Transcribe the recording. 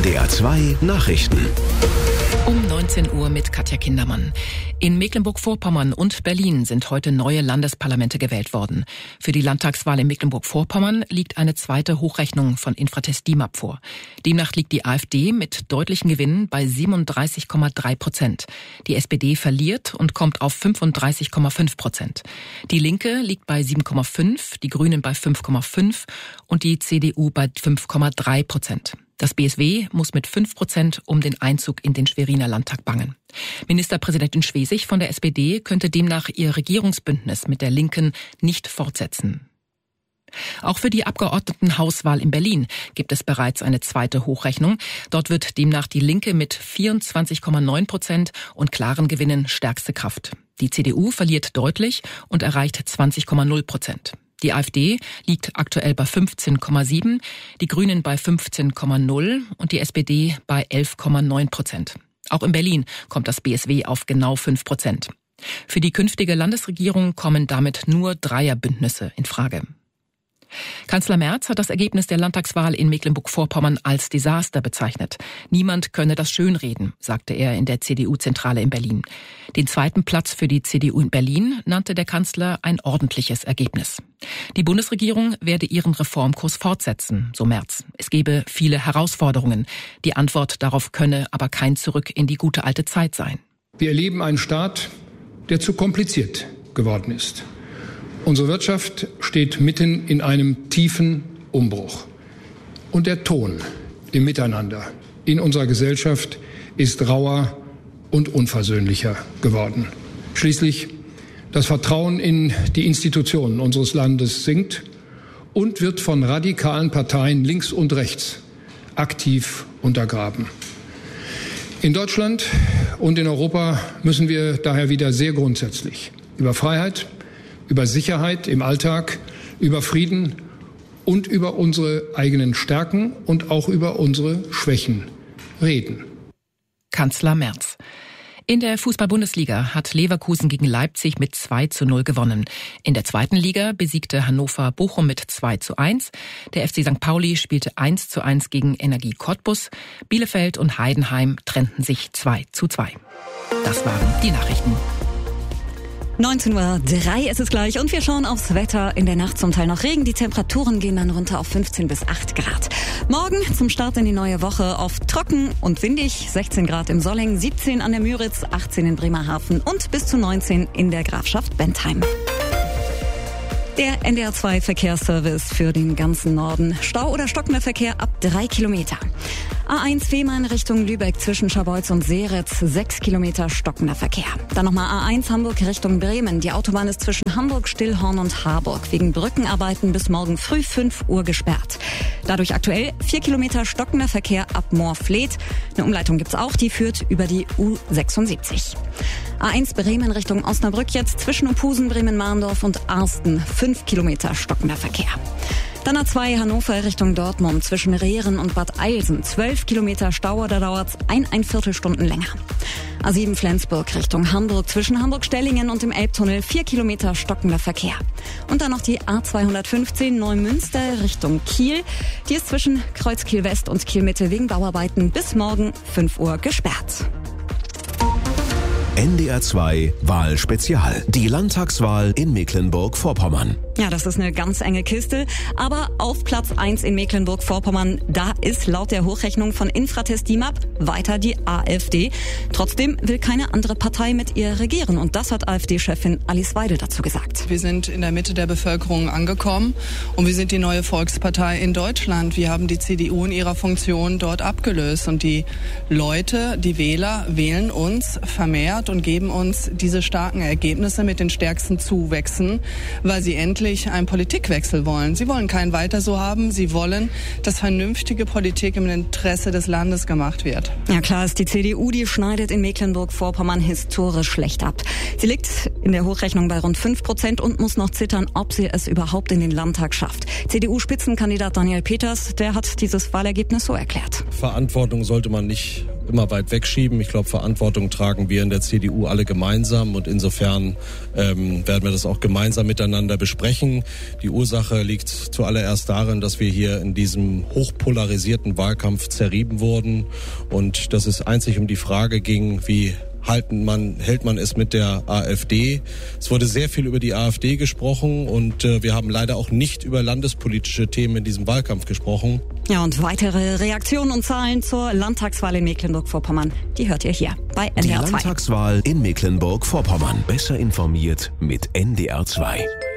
NDR 2 Nachrichten. Um 19 Uhr mit Katja Kindermann. In Mecklenburg-Vorpommern und Berlin sind heute neue Landesparlamente gewählt worden. Für die Landtagswahl in Mecklenburg-Vorpommern liegt eine zweite Hochrechnung von Infratest DIMAP vor. Demnach liegt die AfD mit deutlichen Gewinnen bei 37,3%. Die SPD verliert und kommt auf 35,5%. Die Linke liegt bei 7,5%, die Grünen bei 5,5% und die CDU bei 5,3%. Das BSW muss mit 5% um den Einzug in den Schweriner Landtag bangen. Ministerpräsidentin Schwesig von der SPD könnte demnach ihr Regierungsbündnis mit der Linken nicht fortsetzen. Auch für die Abgeordnetenhauswahl in Berlin gibt es bereits eine zweite Hochrechnung. Dort wird demnach die Linke mit 24,9% und klaren Gewinnen stärkste Kraft. Die CDU verliert deutlich und erreicht 20,0%. Die AfD liegt aktuell bei 15,7%, die Grünen bei 15,0% und die SPD bei 11,9%. Auch in Berlin kommt das BSW auf genau 5%. Für die künftige Landesregierung kommen damit nur Dreierbündnisse in Frage. Kanzler Merz hat das Ergebnis der Landtagswahl in Mecklenburg-Vorpommern als Desaster bezeichnet. Niemand könne das schönreden, sagte er in der CDU-Zentrale in Berlin. Den zweiten Platz für die CDU in Berlin nannte der Kanzler ein ordentliches Ergebnis. Die Bundesregierung werde ihren Reformkurs fortsetzen, so Merz. Es gebe viele Herausforderungen. Die Antwort darauf könne aber kein Zurück in die gute alte Zeit sein. Wir erleben einen Staat, der zu kompliziert geworden ist. Unsere Wirtschaft steht mitten in einem tiefen Umbruch. Und der Ton im Miteinander in unserer Gesellschaft ist rauer und unversöhnlicher geworden. Schließlich das Vertrauen in die Institutionen unseres Landes sinkt und wird von radikalen Parteien links und rechts aktiv untergraben. In Deutschland und in Europa müssen wir daher wieder sehr grundsätzlich über Freiheit, über Sicherheit im Alltag, über Frieden und über unsere eigenen Stärken und auch über unsere Schwächen reden. Kanzler Merz. In der Fußball-Bundesliga hat Leverkusen gegen Leipzig mit 2:0 gewonnen. In der zweiten Liga besiegte Hannover Bochum mit 2:1. Der FC St. Pauli spielte 1:1 gegen Energie Cottbus. Bielefeld und Heidenheim trennten sich 2:2. Das waren die Nachrichten. 19:03 Uhr ist es gleich und wir schauen aufs Wetter. In der Nacht zum Teil noch Regen. Die Temperaturen gehen dann runter auf 15 bis 8 Grad. Morgen zum Start in die neue Woche auf trocken und windig. 16 Grad im Solling, 17 an der Müritz, 18 in Bremerhaven und bis zu 19 in der Grafschaft Bentheim. Der NDR 2 Verkehrsservice für den ganzen Norden. Stau oder stockender Verkehr ab 3 Kilometer. A1 Fehmarn Richtung Lübeck zwischen Scharbeutz und Seretz, 6 Kilometer stockender Verkehr. Dann nochmal A1 Hamburg Richtung Bremen. Die Autobahn ist zwischen Hamburg, Stillhorn und Harburg wegen Brückenarbeiten bis morgen früh 5 Uhr gesperrt. Dadurch aktuell 4 Kilometer stockender Verkehr ab Moorfleet. Eine Umleitung gibt's auch, die führt über die U76. A1 Bremen Richtung Osnabrück jetzt zwischen Opusen, Bremen-Mahndorf und Arsten, 5 Kilometer stockender Verkehr. Dann A2 Hannover Richtung Dortmund zwischen Rehren und Bad Eilsen. 12 Kilometer Stau, da dauert's 1,25 Stunden länger. A7 Flensburg Richtung Hamburg zwischen Hamburg-Stellingen und dem Elbtunnel 4 Kilometer stockender Verkehr. Und dann noch die A215 Neumünster Richtung Kiel. Die ist zwischen Kreuzkiel West und Kiel Mitte wegen Bauarbeiten bis morgen 5 Uhr gesperrt. NDR 2 Wahlspezial. Die Landtagswahl in Mecklenburg-Vorpommern. Ja, das ist eine ganz enge Kiste. Aber auf Platz 1 in Mecklenburg-Vorpommern, da ist laut der Hochrechnung von Infratest DIMAP weiter die AfD. Trotzdem will keine andere Partei mit ihr regieren. Und das hat AfD-Chefin Alice Weidel dazu gesagt. Wir sind in der Mitte der Bevölkerung angekommen und wir sind die neue Volkspartei in Deutschland. Wir haben die CDU in ihrer Funktion dort abgelöst. Und die Leute, die Wähler, wählen uns vermehrt und geben uns diese starken Ergebnisse mit den stärksten Zuwächsen, weil sie endlich einen Politikwechsel wollen. Sie wollen keinen weiter so haben. Sie wollen, dass vernünftige Politik im Interesse des Landes gemacht wird. Ja, klar ist, die CDU, die schneidet in Mecklenburg-Vorpommern historisch schlecht ab. Sie liegt in der Hochrechnung bei rund 5% und muss noch zittern, ob sie es überhaupt in den Landtag schafft. CDU-Spitzenkandidat Daniel Peters, der hat dieses Wahlergebnis so erklärt. Verantwortung sollte man nicht immer weit wegschieben. Ich glaube, Verantwortung tragen wir in der CDU alle gemeinsam und insofern werden wir das auch gemeinsam miteinander besprechen. Die Ursache liegt zuallererst darin, dass wir hier in diesem hochpolarisierten Wahlkampf zerrieben wurden und dass es einzig um die Frage ging, wie hält man es mit der AfD. Es wurde sehr viel über die AfD gesprochen und wir haben leider auch nicht über landespolitische Themen in diesem Wahlkampf gesprochen. Ja, und weitere Reaktionen und Zahlen zur Landtagswahl in Mecklenburg-Vorpommern, die hört ihr hier bei NDR 2. Die Landtagswahl in Mecklenburg-Vorpommern. Besser informiert mit NDR 2.